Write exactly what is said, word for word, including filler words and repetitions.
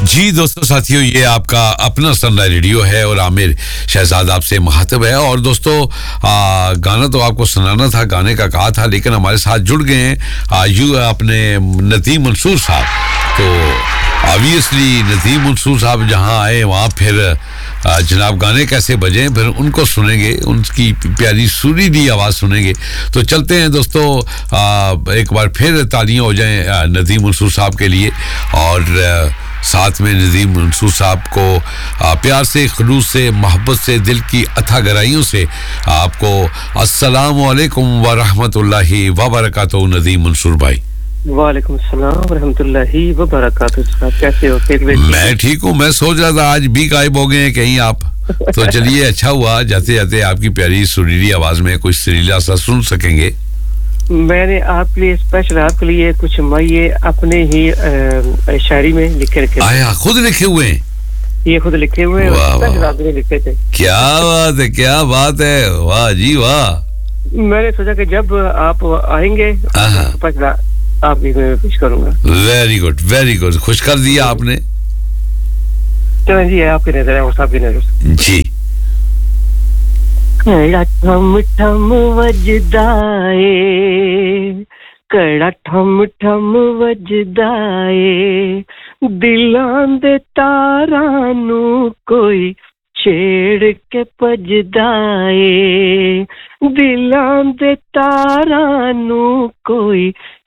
जी दोस्तों साथियों, ये आपका अपना सनराइज रेडियो है और आमिर शहजाद आपसे मुखातिब है। और दोस्तों आ, गाना तो आपको सुनाना था, गाने का कहा था, लेकिन हमारे साथ जुड़ गए हैं यू अपने नदीम मंसूर साहब। तो ऑब्वियसली नदीम मंसूर साहब जहाँ आए वहाँ फिर आ, जनाब गाने कैसे बजे, फिर उनको सुनेंगे, उनकी प्यारी सुरीली आवाज़ सुनेंगे। तो चलते हैं दोस्तों, आ, एक बार फिर तालियां हो जाएं नदीम मंसूर साहब के लिए। और आ, साथ में नदीम मंसूर साहब को आ, प्यार से, खलूस से, मोहब्बत से, दिल की अथाह गहराइयों से आपको अस्सलाम वालेकुम व रहमतुल्लाहि व बरकातहू। नदीम मंसूर भाई, वालेकुम सलाम व रहमतुल्लाहि व बरकातहू। कैसे हो? मैं ठीक हूँ। मैं सोच रहा था आज भी गायब हो गए हैं कहीं आप, तो चलिए अच्छा हुआ, जाते जाते आपकी प्यारी सुरीली आवाज में कुछ सुरीला सा सुन सकेंगे। मैंने आपके लिए स्पेशल आपके लिए कुछ माये अपने ही शायरी में लिखे रखे। आया खुद लिखे हुए हैं? ये खुद लिखे हुए हैं, स्पेशल आपने लिखे थे। क्या बात है, क्या बात है, वाह जी वाह। मैंने सोचा कि जब आप आएंगे तो आपकी मैं पेश करूंगा। वेरी गुड, वेरी गुड, खुश कर दिया आपने। चलें जी, आपकी नजर है, और आपकी नजर जी। कड़ा ठम ठम वजदा ए, कड़ा ठम ठम वजदा ए, दिलां दे तारां नू कोई छेड़ के भजदा ए, दिलां दे तारां नू कोई